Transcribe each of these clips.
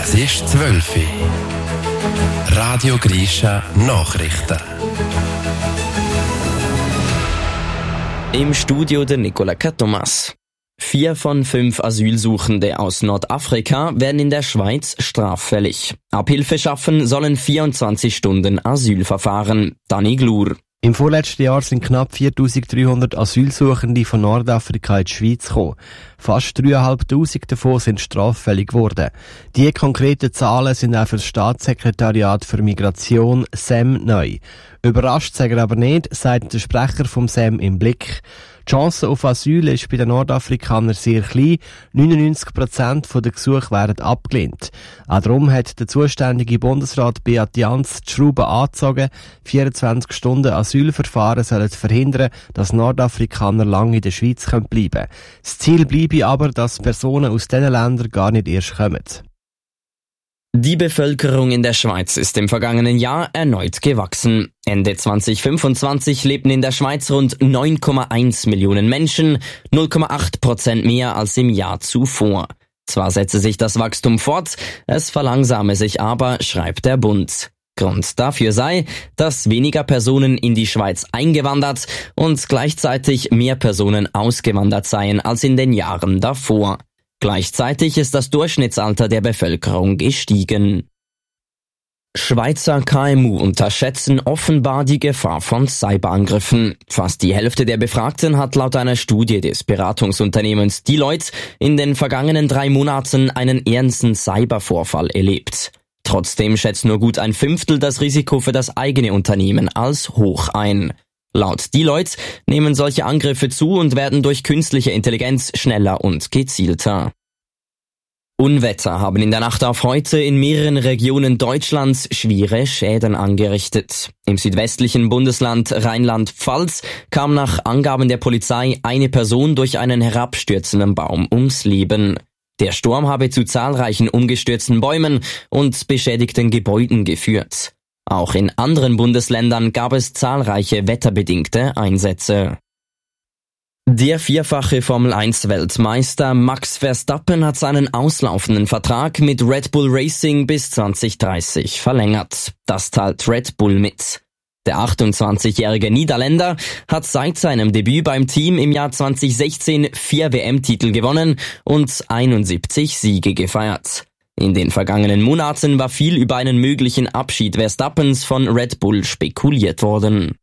Es ist 12 Uhr. Radio Grisha Nachrichten. Im Studio der Nicola Thomas. 4 von 5 Asylsuchende aus Nordafrika werden in der Schweiz straffällig. Abhilfe schaffen sollen 24 Stunden Asylverfahren. Dani Glur. Im vorletzten Jahr sind knapp 4'300 Asylsuchende von Nordafrika in die Schweiz gekommen. Fast 3'500 davon sind straffällig geworden. Die konkreten Zahlen sind auch für das Staatssekretariat für Migration SEM neu. Überrascht sagen aber nicht, sagt der Sprecher vom SEM im Blick. Die Chance auf Asyl ist bei den Nordafrikanern sehr klein. 99% der Gesuche werden abgelehnt. Auch darum hat der zuständige Bundesrat Beat Jans die Schrauben angezogen. 24 Stunden Asylverfahren sollen verhindern, dass Nordafrikaner lange in der Schweiz bleiben können. Das Ziel bleibe aber, dass Personen aus diesen Ländern gar nicht erst kommen. Die Bevölkerung in der Schweiz ist im vergangenen Jahr erneut gewachsen. Ende 2025 lebten in der Schweiz rund 9,1 Millionen Menschen, 0,8% mehr als im Jahr zuvor. Zwar setze sich das Wachstum fort, es verlangsame sich aber, schreibt der Bund. Grund dafür sei, dass weniger Personen in die Schweiz eingewandert und gleichzeitig mehr Personen ausgewandert seien als in den Jahren davor. Gleichzeitig ist das Durchschnittsalter der Bevölkerung gestiegen. Schweizer KMU unterschätzen offenbar die Gefahr von Cyberangriffen. Fast die Hälfte der Befragten hat laut einer Studie des Beratungsunternehmens Deloitte in den vergangenen 3 Monaten einen ernsten Cybervorfall erlebt. Trotzdem schätzt nur gut ein Fünftel das Risiko für das eigene Unternehmen als hoch ein. Laut Deloitte nehmen solche Angriffe zu und werden durch künstliche Intelligenz schneller und gezielter. Unwetter haben in der Nacht auf heute in mehreren Regionen Deutschlands schwere Schäden angerichtet. Im südwestlichen Bundesland Rheinland-Pfalz kam nach Angaben der Polizei eine Person durch einen herabstürzenden Baum ums Leben. Der Sturm habe zu zahlreichen umgestürzten Bäumen und beschädigten Gebäuden geführt. Auch in anderen Bundesländern gab es zahlreiche wetterbedingte Einsätze. Der 4-fache Formel-1-Weltmeister Max Verstappen hat seinen auslaufenden Vertrag mit Red Bull Racing bis 2030 verlängert. Das teilt Red Bull mit. Der 28-jährige Niederländer hat seit seinem Debüt beim Team im Jahr 2016 4 WM-Titel gewonnen und 71 Siege gefeiert. In den vergangenen Monaten war viel über einen möglichen Abschied Verstappens von Red Bull spekuliert worden.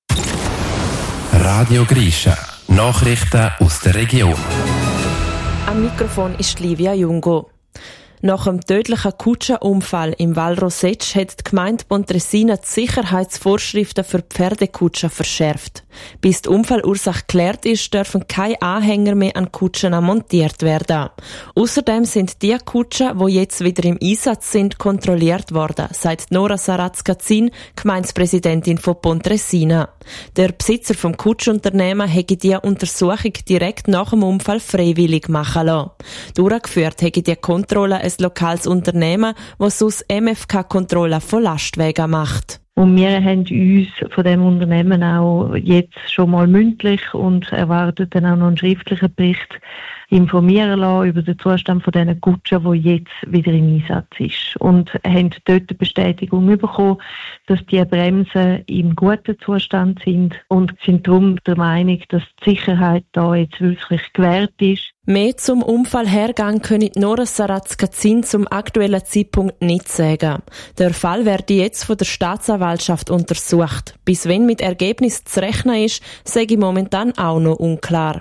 Radio Grisha. Nachrichten aus der Region. Am Mikrofon ist Livia Jungo. Nach einem tödlichen Kutschenunfall im Val Rossetsch hat die Gemeinde Pontresina die Sicherheitsvorschriften für Pferdekutschen verschärft. Bis die Unfallursache geklärt ist, dürfen keine Anhänger mehr an Kutschen montiert werden. Außerdem sind die Kutschen, die jetzt wieder im Einsatz sind, kontrolliert worden, sagt Nora Sarazkazin, Gemeindepräsidentin von Pontresina. Der Besitzer vom Kutschunternehmen hätte die Untersuchung direkt nach dem Unfall freiwillig machen lassen. Durchgeführt hätte die Kontrolle ein lokales Unternehmen, das aus MFK-Kontrolle von Lastwagen macht. Und wir haben uns von dem Unternehmen auch jetzt schon mal mündlich und erwarten dann auch noch einen schriftlichen Bericht informieren lassen über den Zustand von diesen Kutschen, die jetzt wieder im Einsatz ist. Und haben dort die Bestätigung bekommen, dass die Bremsen im guten Zustand sind und sind darum der Meinung, dass die Sicherheit da jetzt wirklich gewährt ist. Mehr zum Unfallhergang können Nora Sarazkazin zum aktuellen Zeitpunkt nicht sagen. Der Fall werde jetzt von der Staatsanwaltschaft untersucht. Bis wenn mit Ergebnis zu rechnen ist, sage momentan auch noch unklar.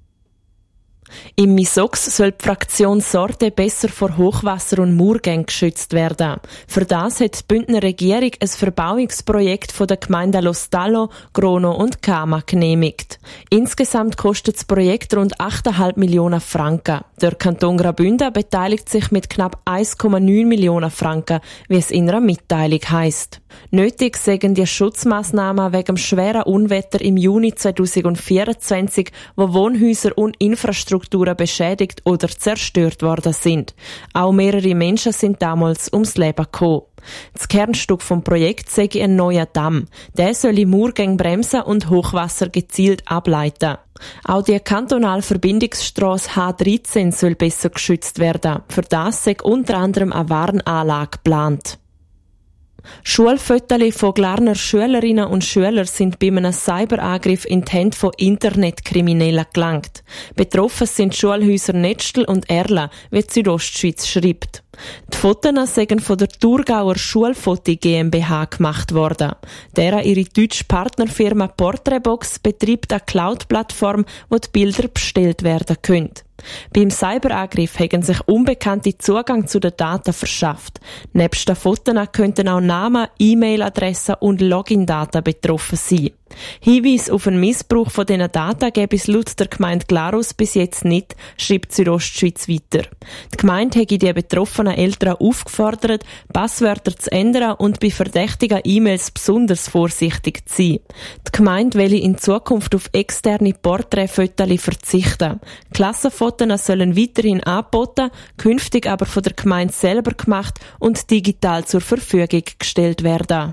Im Misox soll die Fraktion Sorte besser vor Hochwasser und Murgängen geschützt werden. Für das hat die Bündner Regierung ein Verbauungsprojekt von der Gemeinde Lo Stallo, Grono und Cama genehmigt. Insgesamt kostet das Projekt rund 8,5 Millionen Franken. Der Kanton Graubünden beteiligt sich mit knapp 1,9 Millionen Franken, wie es in einer Mitteilung heisst. Nötig seien die Schutzmaßnahmen wegen dem schweren Unwetter im Juni 2024, wo Wohnhäuser und Infrastrukturen beschädigt oder zerstört worden sind. Auch mehrere Menschen sind damals ums Leben gekommen. Das Kernstück vom Projekt sei ein neuer Damm. Der soll Murgänge bremsen und Hochwasser gezielt ableiten. Auch die kantonale Verbindungsstrasse H13 soll besser geschützt werden. Für das sei unter anderem eine Warnanlage geplant. Schulfotos von Glarner Schülerinnen und Schülern sind bei einem Cyberangriff in die Hände von Internetkriminellen gelangt. Betroffen sind Schulhäuser Netzstel und Erla, wie die Südostschweiz schreibt. Die Fotos seien von der Thurgauer Schulfoto GmbH gemacht worden. Deren ihre deutsche Partnerfirma Porträtbox betreibt eine Cloud-Plattform, wo die Bilder bestellt werden können. Beim Cyberangriff haben sich Unbekannte Zugang zu den Daten verschafft. Nebst den Fotos könnten auch Namen, E-Mail-Adressen und Login-Daten betroffen sein. Hinweis auf einen Missbrauch von diesen Daten gäbe es laut der Gemeinde Glarus bis jetzt nicht, schreibt Südostschweiz weiter. Die Gemeinde hätte die betroffenen Eltern aufgefordert, Passwörter zu ändern und bei verdächtigen E-Mails besonders vorsichtig zu sein. Die Gemeinde will in Zukunft auf externe Porträtfotos verzichten. Klassenfotos sollen weiterhin angeboten, künftig aber von der Gemeinde selber gemacht und digital zur Verfügung gestellt werden.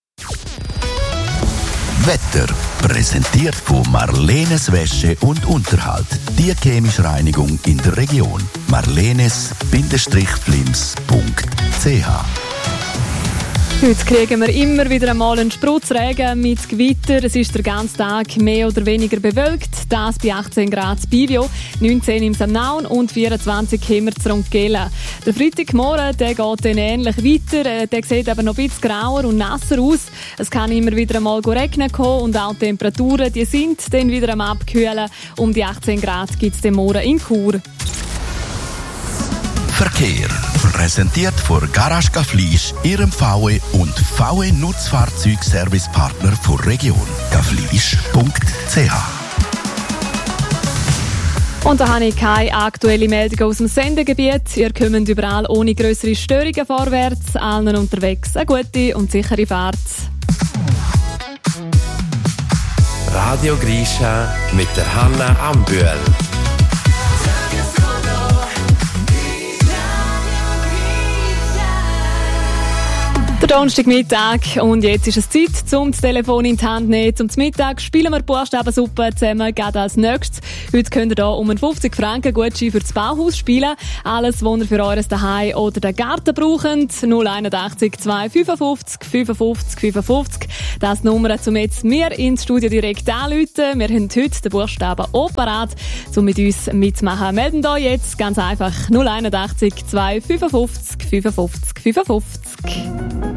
Wetter präsentiert von Marlenes Wäsche und Unterhalt. Die chemische Reinigung in der Region. marlenes-flims.ch. Heute kriegen wir immer wieder einmal einen Spritzregen mit Gewitter. Es ist der ganze Tag mehr oder weniger bewölkt. Das bei 18 Grad in Bivio, 19 im Samnaun und 24 Himmerzer und Gela. Der Freitagmorgen der geht dann ähnlich weiter. Der sieht aber noch ein bisschen grauer und nasser aus. Es kann immer wieder einmal regnen kommen und auch die Temperaturen die sind dann wieder am Abkühlen. Um die 18 Grad gibt es den Morgen in Chur. Verkehr. Präsentiert von Garage Gaflisch, Ihrem VW und VW Nutzfahrzeugservicepartner der Region. gaflisch.ch. Und da habe ich keine aktuelle Meldung aus dem Sendegebiet. Ihr kommt überall ohne grössere Störungen vorwärts. Allen unterwegs eine gute und sichere Fahrt. Radio Grisha mit der Hanna Ambühl. Der Donnerstagmittag und jetzt ist es Zeit, zum das Telefon in die Hand zu nehmen. Zum Mittag spielen wir Buchstabensuppe zusammen, gerade als nächstes. Heute könnt ihr hier um einen 50 Franken Gutschein für das Bauhaus spielen. Alles, was ihr für eures Daheim oder den Garten braucht. 081 255 55 55. Das ist die Nummer, um jetzt mir ins Studio direkt anzurufen. Wir haben heute den Buchstaben O parat, um mit uns mitzumachen. Melden euch jetzt ganz einfach 081 255 55 55.